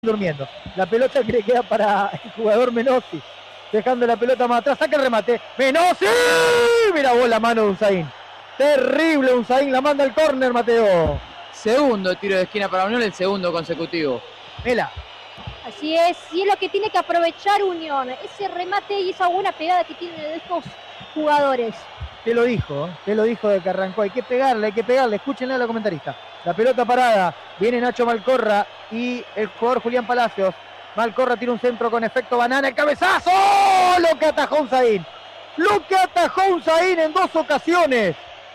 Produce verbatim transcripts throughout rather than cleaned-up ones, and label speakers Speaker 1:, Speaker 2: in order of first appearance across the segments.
Speaker 1: durmiendo. La pelota que le queda para el jugador Menossi. Dejando la pelota más atrás. Saca el remate. ¡Menossi! Mira vos la mano de Unzaín. Terrible Unzaín. La manda al córner, Mateo.
Speaker 2: Segundo tiro de esquina para Unión, el segundo consecutivo.
Speaker 1: Mela.
Speaker 3: Así es. Y es lo que tiene que aprovechar Unión. Ese remate y esa buena pegada que tienen estos jugadores.
Speaker 1: Te lo dijo. Te lo dijo de que arrancó. Hay que pegarle, hay que pegarle. Escúchenle a la comentarista. La pelota parada. Viene Nacho Malcorra y el jugador Julián Palacios. Malcorra tira un centro con efecto banana. ¡El cabezazo! Lo que atajó Unzaín. Lo que atajó Unzaín en dos ocasiones.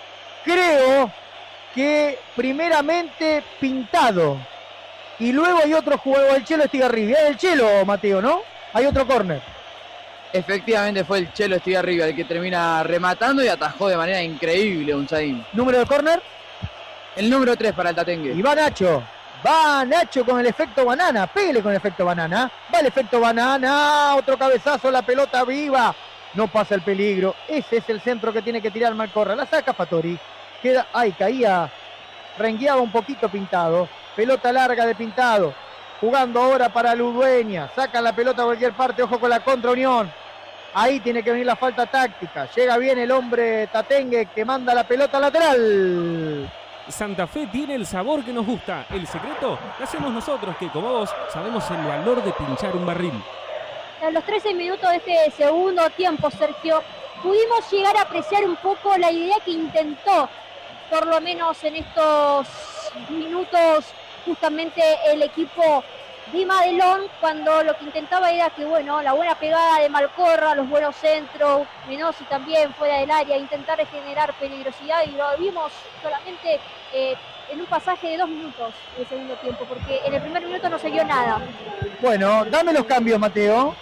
Speaker 1: Creo que primeramente Pintado. Y luego hay otro jugador, el Chelo Estigarribia. Es el Chelo, Mateo, ¿no? Hay otro córner.
Speaker 2: Efectivamente fue el Chelo Estigarribia el que termina rematando y atajó de manera increíble Unzaín.
Speaker 1: ¿Número de córner?
Speaker 2: El número tres para el Tatengue.
Speaker 1: Y va Nacho. Va Nacho con el efecto banana. Pégale con el efecto banana. Va el efecto banana. Otro cabezazo. La pelota viva. No pasa el peligro. Ese es el centro que tiene que tirar Malcorra. La saca Fattori. Queda. Ay, caía. Rengueaba un poquito Pintado. Pelota larga de Pintado. Jugando ahora para Ludueña. Sacan la pelota a cualquier parte. Ojo con la contra Unión. Ahí tiene que venir la falta táctica. Llega bien el hombre Tatengue que manda la pelota lateral.
Speaker 4: Santa Fe tiene el sabor que nos gusta. El secreto lo hacemos nosotros, que como vos sabemos el valor de pinchar un barril.
Speaker 3: En los trece minutos de este segundo tiempo, Sergio, pudimos llegar a apreciar un poco la idea que intentó, por lo menos en estos minutos, justamente el equipo de Madelón, cuando lo que intentaba era que, bueno, la buena pegada de Malcorra, los buenos centros, Menossi también fuera del área, intentar generar peligrosidad, y lo vimos solamente eh, en un pasaje de dos minutos del segundo tiempo, porque en el primer minuto no se vio nada.
Speaker 1: Bueno, dame los cambios, Mateo.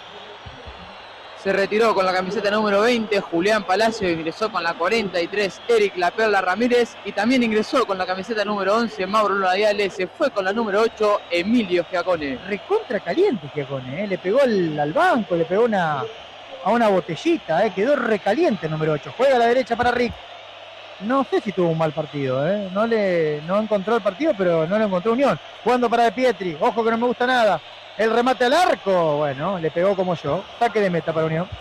Speaker 2: Se retiró con la camiseta número veinte Julián Palacio, ingresó con la cuarenta y tres Eric La Perla Ramírez y también ingresó con la camiseta número once Mauro Luna Diale. Se fue con la número ocho Emilio Giacone.
Speaker 1: Recontra caliente Giacone, ¿eh? Le pegó el, al banco, le pegó una, a una botellita, ¿eh? Quedó recaliente el número ocho. Juega a la derecha para Rick. No sé si tuvo un mal partido, ¿eh? No, le, no encontró el partido, pero no lo encontró Unión. Jugando para De Pietri, ojo que no me gusta nada. El remate al arco, bueno, le pegó como yo. Saque de meta para Unión.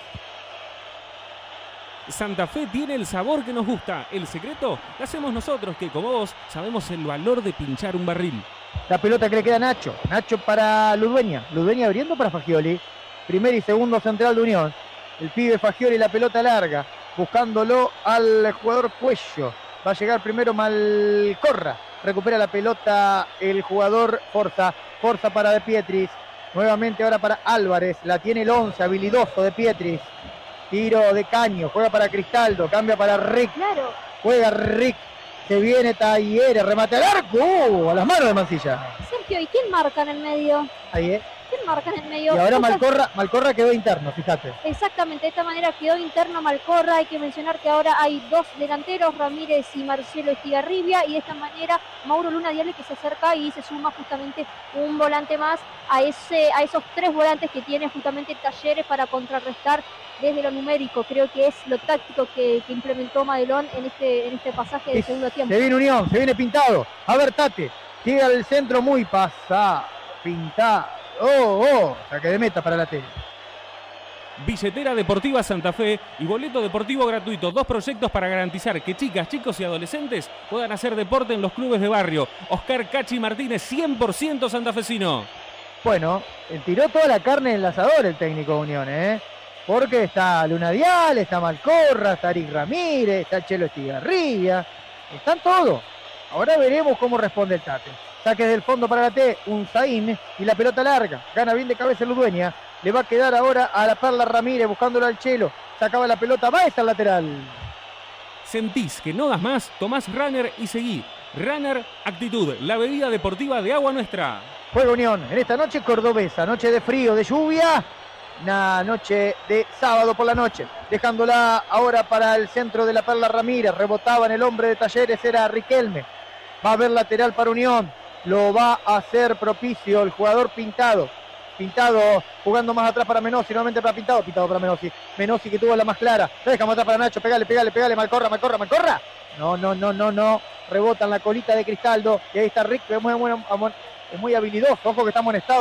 Speaker 4: Santa Fe tiene el sabor que nos gusta. El secreto lo hacemos nosotros, que como vos sabemos el valor de pinchar un barril.
Speaker 1: La pelota que le queda a Nacho. Nacho para Ludueña. Ludueña abriendo para Fagioli. Primer y segundo central de Unión. El pibe Fagioli, la pelota larga. Buscándolo al jugador Cuello. Va a llegar primero Malcorra. Recupera la pelota el jugador Forza. Forza para De Pietris. Nuevamente ahora para Álvarez. La tiene el once, habilidoso De Pietris. Tiro de caño. Juega para Cristaldo. Cambia para Rick.
Speaker 3: Claro.
Speaker 1: Juega Rick. Se viene Talleres. Remate al arco. Uh, a las manos de Mancilla.
Speaker 3: Sergio, ¿y quién marca en el medio?
Speaker 1: Ahí es.
Speaker 3: ¿Quién marca en el medio?
Speaker 1: Y ahora Malcorra, Malcorra quedó interno, fíjate.
Speaker 3: Exactamente, de esta manera quedó interno Malcorra. Hay que mencionar que ahora hay dos delanteros, Ramírez y Marcelo Estigarribia, y de esta manera Mauro Luna Diale que se acerca y se suma justamente un volante más a ese a esos tres volantes que tiene justamente Talleres para contrarrestar desde lo numérico. Creo que es lo táctico que, que implementó Madelón en este, en este pasaje del segundo tiempo.
Speaker 1: Se viene Unión, se viene Pintado. A ver, Tate, llega al centro muy pasa. Pintado. Oh, oh, saque de meta para la tele.
Speaker 4: Billetera Deportiva Santa Fe y boleto deportivo gratuito. Dos proyectos para garantizar que chicas, chicos y adolescentes puedan hacer deporte en los clubes de barrio. Oscar Cachi Martínez, cien por ciento santafesino.
Speaker 1: Bueno, tiró toda la carne en el asador el técnico de Unión, ¿eh? Porque está Luna Dial, está Malcorra, está Eric Ramírez, está Chelo Estigarribia. Están todos. Ahora veremos cómo responde el Tate. Saque del fondo para la T, Unzaín y la pelota larga. Gana bien de cabeza el Ludueña. Le va a quedar ahora a la Perla Ramírez buscándolo al Chelo. Sacaba la pelota, va esa al lateral.
Speaker 4: ¿Sentís que no das más? Tomás Runner y seguí. Runner Actitud, la bebida deportiva de Agua Nuestra.
Speaker 1: Juega Unión en esta noche cordobesa, noche de frío, de lluvia. Una noche de sábado por la noche. Dejándola ahora para el centro de la Perla Ramírez. Rebotaba en el hombre de Talleres, era Riquelme. Va a haber lateral para Unión. Lo va a hacer propicio el jugador Pintado. Pintado jugando más atrás para Menossi, nuevamente para Pintado, Pintado para Menossi. Menossi que tuvo la más clara. La deja más atrás para Nacho, pegale, pegale, pegale, Malcorra, Malcorra, Malcorra. No, no, no, no, no. Rebota en la colita de Cristaldo. Y ahí está Rick, que mueve, mueve, es muy habilidoso. Ojo que estamos en estado